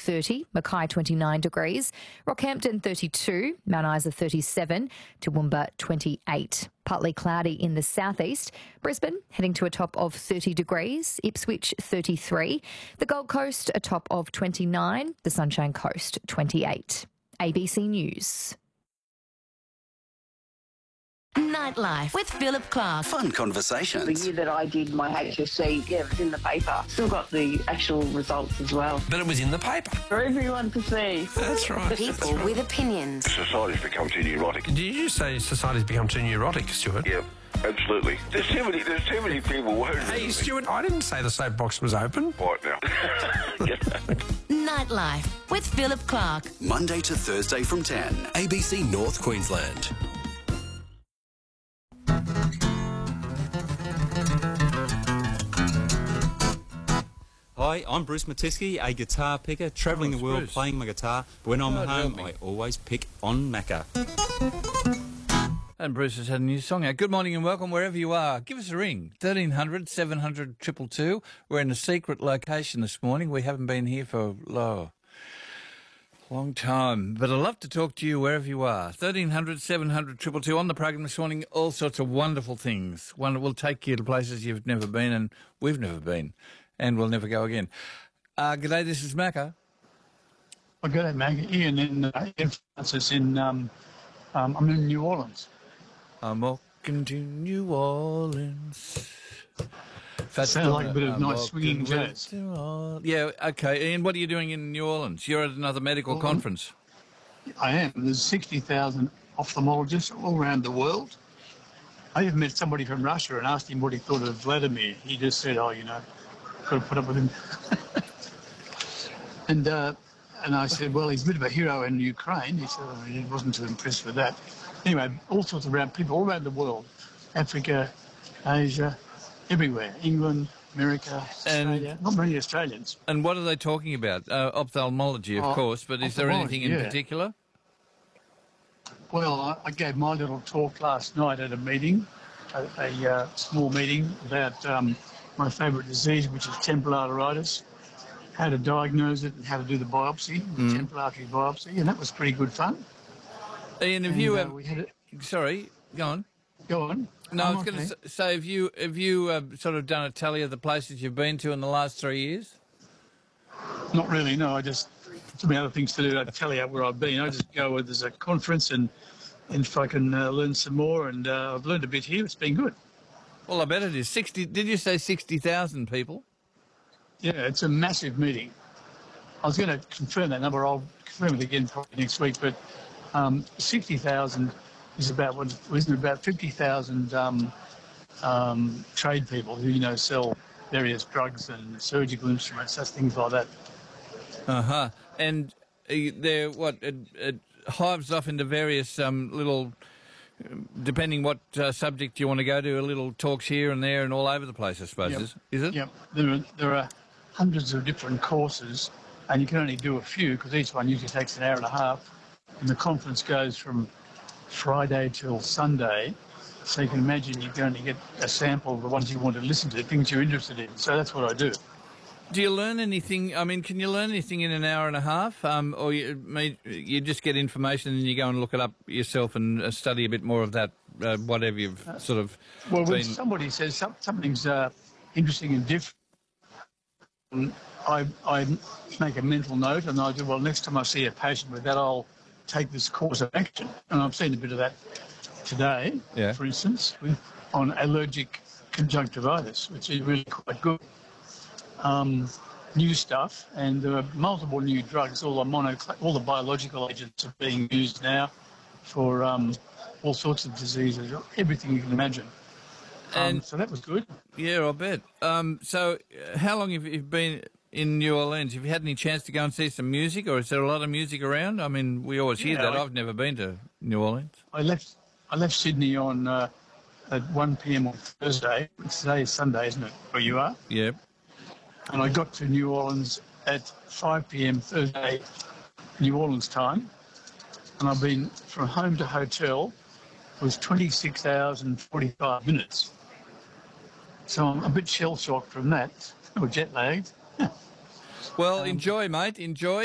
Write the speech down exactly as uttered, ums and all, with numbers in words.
thirty, Mackay twenty-nine degrees, Rockhampton thirty-two, Mount Isa thirty-seven, Toowoomba twenty-eight. Partly cloudy in the southeast. Brisbane heading to a top of thirty degrees, Ipswich thirty-three, the Gold Coast a top of twenty-nine, the Sunshine Coast twenty-eight. A B C News. Nightlife with Philip Clark. Fun conversations. The year that I did my H S C, yeah, it was in the paper. Still got the actual results as well. But it was in the paper. For everyone to see. That's right. People That's right. with opinions. Society's become too neurotic. Did you say society's become too neurotic, Stuart? Yeah, absolutely. There's too many, there's too many people worried. Hey, Stuart, I didn't say the soapbox was open. Right now. Nightlife with Philip Clark. Monday to Thursday from ten. A B C North Queensland. Hi, I'm Bruce Matisky, a guitar picker, travelling Oh, the world Bruce. playing my guitar. But when I'm God at help home, me. I always pick on Macca. And Bruce has had a new song out. Good morning and welcome wherever you are. Give us a ring, thirteen hundred, seven hundred, two two two. We're in a secret location this morning. We haven't been here for oh, a long time. But I'd love to talk to you wherever you are. thirteen hundred, seven hundred, two two two. On the program this morning, all sorts of wonderful things. One that will take you to places you've never been and we've never been. And we'll never go again. Uh, g'day, this is Macca. I got that, Mag. Ian in uh, Ian Francis in um, um, I'm in New Orleans. I'm walking to New Orleans. Fats Sounds like a bit of I'm nice walking swinging with jazz. New Orleans. Yeah, okay. Ian, what are you doing in New Orleans? You're at another medical Well, conference. I am. There's sixty thousand ophthalmologists all around the world. I even met somebody from Russia and asked him what he thought of Vladimir. He just said, "Oh, you know, got to put up with him." and uh, and I said, "Well, he's a bit of a hero in Ukraine." He said, oh, he wasn't too impressed with that. Anyway, all sorts of around people all around the world, Africa, Asia, everywhere, England, America, Australia. And- Not many Australians. And what are they talking about? Uh, ophthalmology, of Oh, course, but is there ophthalmology, anything in yeah. particular? Well, I, I gave my little talk last night at a meeting, a, a uh, small meeting about um, my favourite disease, which is temporal arteritis, how to diagnose it and how to do the biopsy, Mm. the temporal artery biopsy, and that was pretty good fun. Ian, have And, you... uh, Um, we had it. sorry, go on. Go on. No, I I'm was going okay. to say, have you, have you uh, sort of done a tally of the places you've been to in the last three years? Not really, no. I just, too many other things to do. I tell you where I've been. I just go where there's a conference and, and if I can uh, learn some more, and uh, I've learned a bit here. It's been good. Well, I bet it is. sixty. Did you say sixty thousand people? Yeah, it's a massive meeting. I was going to confirm that number. I'll confirm it again probably next week. But um, sixty thousand is about what isn't it about fifty thousand um, um, trade people who you know sell various drugs and surgical instruments, such things like that. Uh huh. And uh, they're what? It, it hives off into various um, little. Depending what uh, subject you want to go to, a little talks here and there and all over the place, I suppose. Yep. Is, is it? Yep. There are there are hundreds of different courses, and you can only do a few because each one usually takes an hour and a half. And the conference goes from Friday till Sunday, so you can imagine you're going to get a sample of the ones you want to listen to, things you're interested in. So that's what I do. Do you learn anything? I mean, can you learn anything in an hour and a half, um, or you, may- you just get information and you go and look it up yourself and uh, study a bit more of that, uh, whatever you've sort of Well, when been. somebody says some, something's uh, interesting and different, I, I make a mental note and I do, well, next time I see a patient with that, I'll take this course of action. And I've seen a bit of that today, Yeah. for instance, with, on allergic conjunctivitis, which is really quite good. Um, new stuff, and there are multiple new drugs. All the mono, all the biological agents are being used now for um, all sorts of diseases, everything you can imagine. Um, And- so that was good. Yeah, I bet. Um, so, uh, how long have you been in New Orleans? Have you had any chance to go and see some music, or is there a lot of music around? I mean, we always hear Yeah, that. I- I've never been to New Orleans. I left. I left Sydney on uh, at one p m on Thursday. Today is Sunday, isn't it? Where you are? Yeah. And I got to New Orleans at five p m Thursday, New Orleans time. And I've been from home to hotel. It was twenty-six hours and forty-five minutes. So I'm a bit shell shocked from that, or jet lagged. Well, enjoy, mate. Enjoy.